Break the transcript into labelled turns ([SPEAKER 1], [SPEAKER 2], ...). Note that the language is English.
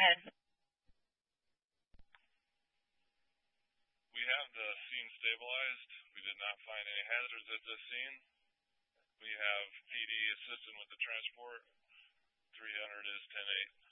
[SPEAKER 1] ahead.
[SPEAKER 2] We have the scene stabilized. We did not find any hazards at this scene. We have PD assisting with the transport. 300 is 10-8.